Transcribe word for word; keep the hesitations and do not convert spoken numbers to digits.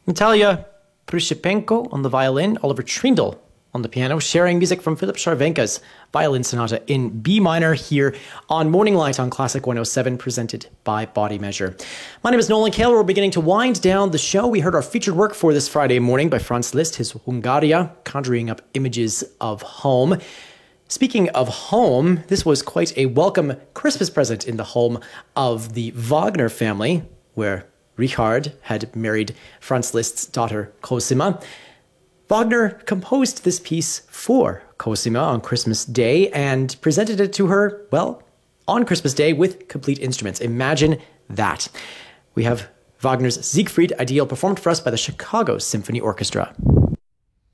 Natalia Prushipenko on the violin, Oliver Trindle on the piano, sharing music from Philip Charvenka's Violin Sonata in B minor here on Morning Light on Classic one oh seven, presented by Body Measure. My name is Nolan Cale. We're beginning to wind down the show. We heard our featured work for this Friday morning by Franz Liszt, his Hungaria, conjuring up images of home. Speaking of home, this was quite a welcome Christmas present in the home of the Wagner family, where Richard had married Franz Liszt's daughter Cosima. Wagner composed this piece for Cosima on Christmas Day and presented it to her, well, on Christmas Day with complete instruments. Imagine that. We have Wagner's Siegfried Ideal performed for us by the Chicago Symphony Orchestra.